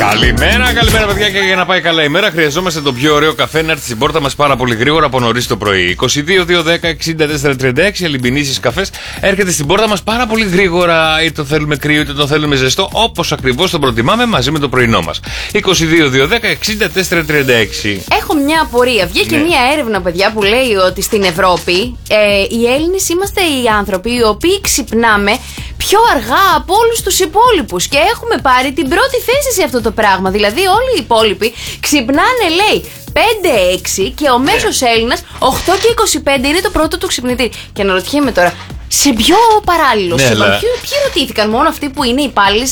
Καλημέρα, καλημέρα παιδιά, και για να πάει καλά η μέρα χρειαζόμαστε τον πιο ωραίο καφέ να έρθει στην πόρτα μας πάρα πολύ γρήγορα από νωρίς το πρωί. 22-210-64-36 Ελλημπινήσης καφές έρχεται στην πόρτα μας πάρα πολύ γρήγορα, είτε το θέλουμε κρύο είτε το θέλουμε ζεστό, όπως ακριβώς το προτιμάμε μαζί με το πρωινό μας. 22-210-64-36. Έχω μια απορία. Βγήκε μια έρευνα, παιδιά, που λέει ότι στην Ευρώπη οι Έλληνες είμαστε οι άνθρωποι οι οποίοι ξυπνάμε πιο αργά από όλους τους υπόλοιπους και έχουμε πάρει την πρώτη θέση σε αυτό το πράγμα. Δηλαδή όλοι οι υπόλοιποι ξυπνάνε, λέει, 5-6 και ο μέσος Έλληνας 8 και 25 είναι το πρώτο του ξυπνητήρι. Και αναρωτιέμαι τώρα, σε ποιο παράλληλο σύμπαν, ποιοι ρωτήθηκαν, μόνο αυτοί που είναι υπάλληλοι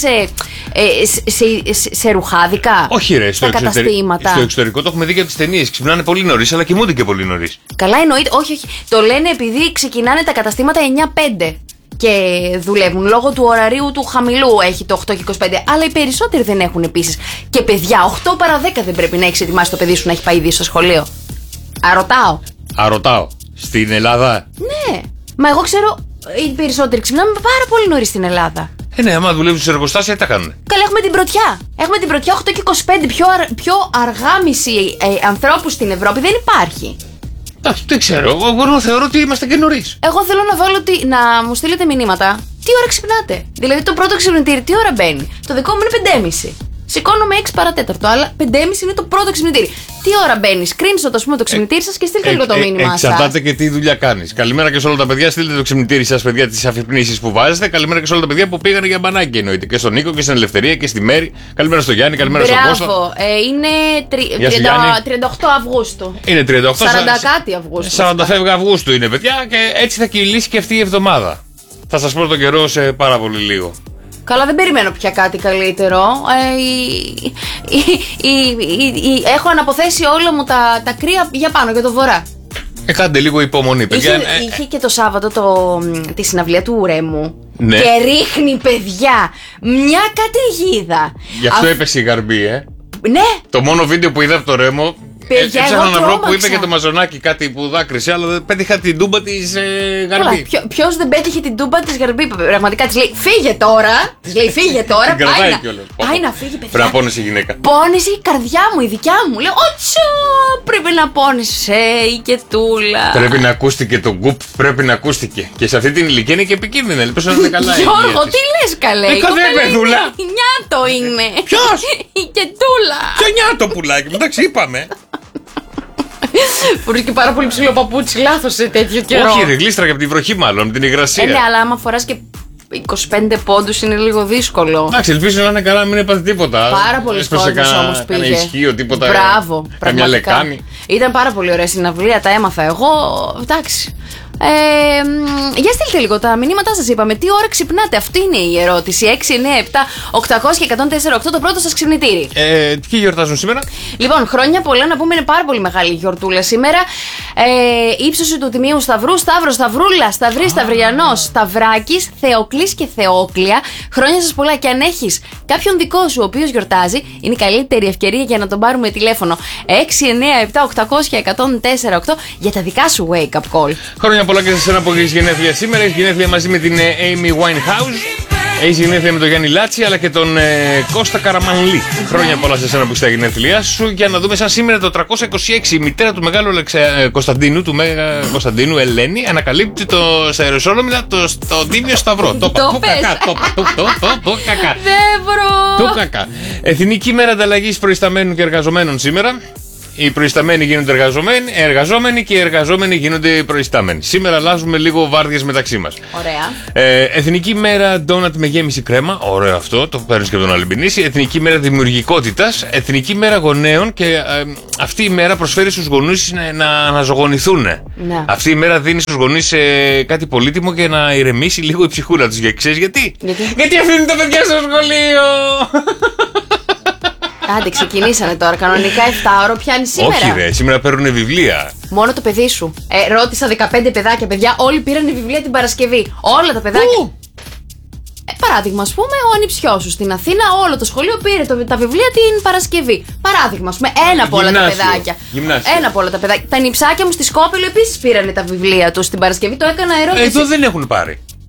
σε ρουχάδικα? Όχι, ρε, στα καταστήματα. Στο εξωτερικό το έχουμε δει και από τις ταινίες. Ξυπνάνε πολύ νωρίς, αλλά κοιμούνται και πολύ νωρίς. Καλά, εννοείται. Όχι. Το λένε επειδή ξεκινάνε τα καταστήματα 9-5 και δουλεύουν λόγω του ωραρίου του χαμηλού. Έχει το 8 και 25. Αλλά οι περισσότεροι δεν έχουν επίσης. Και παιδιά, 8 παρα 10 δεν πρέπει να έχεις ετοιμάσει το παιδί σου να έχει πάει ήδη στο σχολείο. Αρωτάω. Στην Ελλάδα. Ναι. Μα εγώ ξέρω, οι περισσότεροι ξυπνάμε πάρα πολύ νωρίς στην Ελλάδα. Ναι, άμα δουλεύουν σε εργοστάσια, τι τα κάνουν. Καλά, έχουμε την πρωτιά. Έχουμε την πρωτιά 8 και 25. Πιο αργά μισή ανθρώπου στην Ευρώπη δεν υπάρχει. Δεν ξέρω. Εγώ θεωρώ ότι είμαστε και νωρίς. Εγώ θέλω να βάλω να μου στείλετε μηνύματα. Τι ώρα ξυπνάτε? Δηλαδή το πρώτο ξυπνητήρι τι ώρα μπαίνει? Το δικό μου είναι 5.30. Σηκώνομαι 6 παρατέταρτο, αλλά 5.30 είναι το πρώτο ξυπνητήρι. Τι ώρα μπαίνει? Screenshot, ας πούμε, το ξυπνητήρι σας και στείλτε λίγο το μήνυμα σας. Εξαρτάται και τι δουλειά κάνεις. Καλημέρα και σε όλα τα παιδιά. Στείλτε το ξυπνητήρι σας, παιδιά, τις αφυπνήσεις που βάζετε. Καλημέρα και σε όλα τα παιδιά που πήγανε για μπανάκι, εννοείται. Και στον Νίκο και στην Ελευθερία και στη Μέρη. Καλημέρα στο Γιάννη, καλημέρα στον Κώστα. Μπράβο. Είναι 38 Αυγούστου. Είναι 38 40 κάτι Αυγούστου. 40 φεύγα Αυγούστου είναι, παιδιά, και έτσι θα κυλήσει και αυτή η εβδομάδα. Θα σας πω τον καιρό σε πάρα πολύ λίγο. Καλά, δεν περιμένω πια κάτι καλύτερο. Έχω αναποθέσει όλα μου τα κρύα για πάνω, για το βορρά. Κάντε λίγο υπομονή, παιδιά. Είχε και το Σάββατο τη συναυλία του Ρέμου. Ναι. Και ρίχνει, παιδιά, μια καταιγίδα. Γι' αυτό έπεσε η Γαρμπή, Ναι. Το μόνο βίντεο που είδα από το Ρέμο. Έψαχνα να βρω που είπε και το Μαζονάκι κάτι που δάκρυσε, αλλά δεν πέτυχα την τούμπα της Γαρμπή. Ποιος δεν πέτυχε την τούμπα της Γαρμπή? Πραγματικά της λέει φύγε τώρα. Πάει να φύγει, παιδιά. Πρέπει να πόνεσε η γυναίκα. Πόνεσε η καρδιά μου, η δικιά μου. Λέω ότσο, πρέπει να πόνεσε η Κετούλα. Πρέπει να ακούστηκε το γκουπ, πρέπει να ακούστηκε. Και σε αυτή την ηλικία είναι και επικίνδυνα. Ελπίζω να είναι καλά. Γιώργο, τι λες καλέ? Παιδούλα. Νιάτο είναι. Ποιος? Η Κετούλα. Ποιο νιάτο πουλάκι μου, εντάξει, είπαμε. Φορείς και πάρα πολύ ψηλό παπούτσι, λάθος σε τέτοιο καιρό. Όχι, ρε, γλίστρα και από τη βροχή, μάλλον, με την υγρασία. Ναι, αλλά άμα φοράς και 25 πόντους είναι λίγο δύσκολο. Εντάξει, ελπίζω να είναι καλά, να μην έπαθε τίποτα. Πάρα πολύ πόντους όμως πήγε. Κανένα ισχύο, τίποτα. Μπράβο, καμιά λεκάνη. Ήταν πάρα πολύ ωραία συναυλία, τα έμαθα εγώ. Εντάξει. Για στείλτε λίγο τα μηνύματά σας. Είπαμε τι ώρα ξυπνάτε. Αυτή είναι η ερώτηση. 6, 9, 7, 800 και 104,8 το πρώτο σας ξυπνητήρι. Τι γιορτάζουν σήμερα? Λοιπόν, χρόνια πολλά να πούμε, είναι πάρα πολύ μεγάλη γιορτούλα σήμερα. Ύψωση του Τιμίου Σταυρού, Σταύρος, Σταυρούλα, Σταυρής, Σταυριανός, Σταυράκης, Θεοκλής και Θεόκλια. Χρόνια σας πολλά, και αν έχεις κάποιον δικό σου ο οποίος γιορτάζει, είναι η καλύτερη ευκαιρία για να τον πάρουμε τηλέφωνο. 6, 9, 7, 800 και 104,8 για τα δικά σου wake up call. Χρόνια πολλά και σε εσένα που έχεις γενέθλια σήμερα. Έχεις γενέθλια μαζί με την Amy Winehouse. Έχεις γενέθλια με τον Γιάννη Λάτση αλλά και τον Κώστα Καραμανλή. Χρόνια πολλά σε εσένα που έχεις τα γενέθλιά σου. Για να δούμε σαν σήμερα το 326 η μητέρα του μεγάλου Κωνσταντίνου, του Μέγα Κωνσταντίνου, Ελένη, ανακαλύπτει στα Ιεροσόλυμα το Τίμιο Σταυρό. Το κακά. Εθνική μέρα ανταλλαγής προϊσταμένων και εργαζομένων σήμερα. Οι προϊσταμένοι γίνονται εργαζόμενοι και οι εργαζόμενοι γίνονται προϊστάμενοι. Σήμερα αλλάζουμε λίγο βάρδιες μεταξύ μας. Ωραία. Εθνική μέρα ντόνατ με γέμιση κρέμα. Ωραίο αυτό, το παίρνεις και από τον Αλμπινίση. Εθνική μέρα δημιουργικότητας. Εθνική μέρα γονέων. Και αυτή η μέρα προσφέρει στους γονείς να αναζωογονηθούν. Ναι. Αυτή η μέρα δίνει στους γονείς κάτι πολύτιμο και να ηρεμήσει λίγο η ψυχούλα τους. Ξέρεις γιατί? Γιατί αφήνουν τα παιδιά στο σχολείο. Άντε, ξεκινήσανε τώρα. Κανονικά 7ωρο πιάνει σήμερα. Όχι, ρε, σήμερα παίρνουν βιβλία. Μόνο το παιδί σου. Ρώτησα 15 παιδάκια, παιδιά. Όλοι πήραν βιβλία την Παρασκευή. Όλα τα παιδάκια. Παράδειγμα, ας πούμε, ο ανιψιός σου στην Αθήνα, όλο το σχολείο πήρε τα βιβλία την Παρασκευή. Παράδειγμα, ας πούμε, ένα από όλα τα παιδάκια. Ένα από όλα τα παιδάκια. Τα νιψάκια μου στη Σκόπελο επίσης πήραν τα βιβλία τους την Παρασκευή. Το έκανα ερώτηση. Εδώ δεν έχουν πάρει.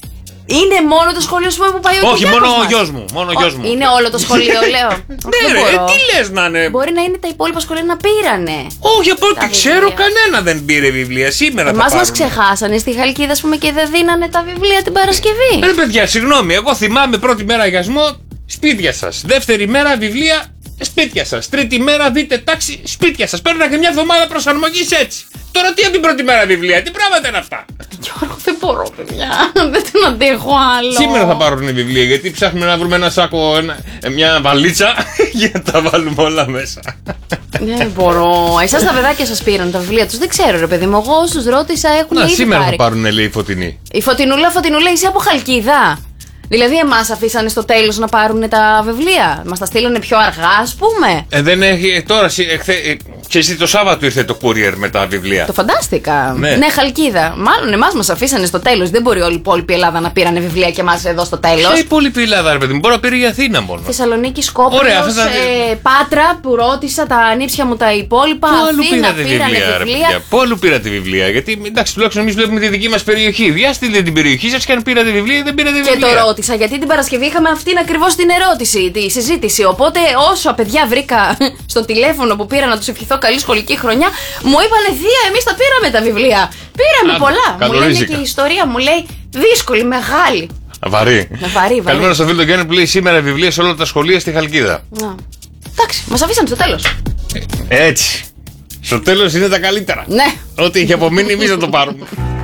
Είναι μόνο το σχολείο σου που πάει ο Όχι, Κυριάκος μόνο ο μας? γιος μου. Μόνο ο γιος μου. Είναι όλο το σχολείο, λέω. Ναι, Δεν ρε, μπορώ. τι λες να είναι. Μπορεί να είναι τα υπόλοιπα σχολεία να πήρανε. Όχι, από ό,τι Τα ξέρω, βιβλία. κανένα δεν πήρε βιβλία. Σήμερα Εμάς θα μας πάρουν. ξεχάσανε στη Χαλκίδα, ας πούμε, και δεν δίνανε τα βιβλία την Παρασκευή. Ρε παιδιά, συγγνώμη, εγώ θυμάμαι πρώτη μέρα αγιασμό σπίτια σας. Δεύτερη μέρα βιβλία σπίτια σας. Τρίτη μέρα δείτε τάξη σπίτια σας. Παίρνω και μια εβδομάδα προσαρμογής έτσι. Τώρα τι από την πρώτη μέρα βιβλία, τι πράγματα είναι αυτά. Γιώργο, δεν μπορώ, παιδιά. Δεν τον αντέχω άλλο. Σήμερα θα πάρουν βιβλία γιατί ψάχνουμε να βρούμε ένα σάκο, μια βαλίτσα για να τα βάλουμε όλα μέσα. Δεν μπορώ. Εσάς τα παιδάκια σας πήραν τα βιβλία τους. Δεν ξέρω, ρε παιδί μου. Εγώ όσους ρώτησα έχουν Να, ήδη σήμερα πάρει. θα πάρουν, λέει, φωτεινή. Η Φωτεινούλα, είσαι από Χαλκίδα. Δηλαδή, εμάς αφήσανε στο τέλος να πάρουν τα βιβλία. Μας τα στείλανε πιο αργά, ας πούμε. Δεν έχει. Τώρα, ξέρεις, το Σάββατο ήρθε το courier με τα βιβλία. Το φαντάστηκα. Ναι. Χαλκίδα. Μάλλον εμάς μας αφήσανε στο τέλος. Δεν μπορεί όλη η υπόλοιπη Ελλάδα να πήρανε βιβλία και εμάς εδώ στο τέλος. Ποια υπόλοιπη Ελλάδα, ρε παιδί μου, μπορεί να πήρε η Αθήνα μόνο. Θεσσαλονίκη, Σκόπελος, Ωραία, αυτά τα- Πάτρα που ρώτησα τα ανήψια μου τα υπόλοιπα. Πού αλλού Αθήνα πήρατε πήρανε βιβλία, ρε παιδιά. Πού αλλού πήρατε βιβλία. Γιατί εντάξει, τουλάχιστον εμείς βλέπουμε τη δική μας περιοχή. Διάστηλε την περιοχή σας και αν πήρατε βιβλία ή δεν πήρατε Και βιβλία. το ρώτησα γιατί την Παρασκευή είχαμε αυτήν ακριβώς την ερώτηση, τη συζήτηση. Οπότε όσο παιδιά βρήκα στο τηλέφωνο που πήρα να τους ευχηθώ καλή σχολική χρονιά, μου είπανε Θεία, εμείς τα πήραμε τα βιβλία. Πήραμε Άντε, πολλά. Μου λένε καλορίζικα. και η ιστορία μου λέει δύσκολη, μεγάλη. Βαρύ. Βαρύ. Καλημέρα στο φίλο τον Γιάννη που λέει σήμερα βιβλία σε όλα τα σχολεία στη Χαλκίδα. Να. Εντάξει, μας αφήσανε στο τέλος. Έτσι. Στο τέλος είναι τα καλύτερα. Ναι. Ό,τι είχε απομείνει εμείς θα το πάρουμε.